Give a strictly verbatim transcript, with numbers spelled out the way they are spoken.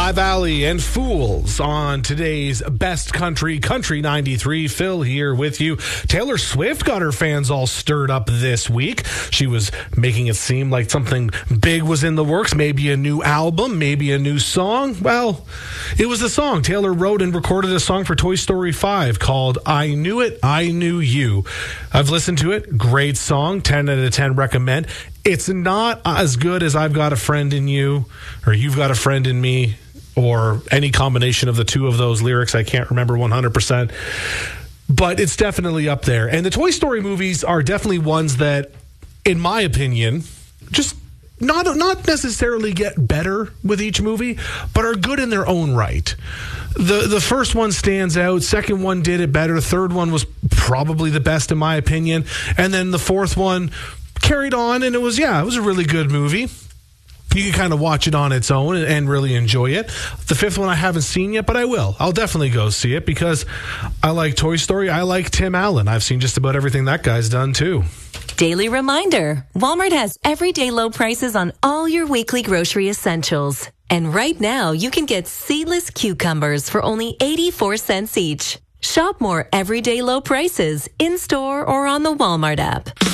High Valley and Fools on today's Best Country, Country ninety-three. Phil here with you. Taylor Swift got her fans all stirred up this week. She was making it seem like something big was in the works, maybe a new album, maybe a new song. Well, it was a song. Taylor wrote and recorded a song for Toy Story five called I Knew It, I Knew You. I've listened to it. Great song. ten out of ten recommend. It's not as good as I've Got a Friend in You or You've Got a Friend in Me or any combination of the two of those lyrics. I can't remember one hundred percent. But it's definitely up there. And the Toy Story movies are definitely ones that, in my opinion, just not not necessarily get better with each movie, but are good in their own right. The the first one stands out. Second one did it better. Third one was probably the best in my opinion. And then the fourth one carried on, and it was, yeah, it was a really good movie. You can kind of watch it on its own and, and really enjoy it. The fifth one I haven't seen yet, but I will. I'll definitely go see it because I like Toy Story. I like Tim Allen. I've seen just about everything that guy's done, too. Daily reminder, Walmart has everyday low prices on all your weekly grocery essentials. And right now, you can get seedless cucumbers for only eighty-four cents each. Shop more everyday low prices in-store or on the Walmart app.